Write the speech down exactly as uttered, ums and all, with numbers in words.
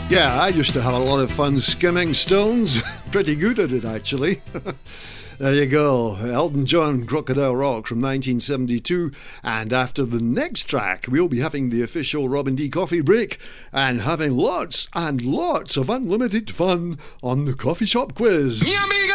Yeah, I used to have a lot of fun skimming stones. Pretty good at it, actually. There you go, Elton John, Crocodile Rock from nineteen seventy-two. And after the next track, we'll be having the official Robin D coffee break and having lots and lots of unlimited fun on the Coffee Shop Quiz. Yummy!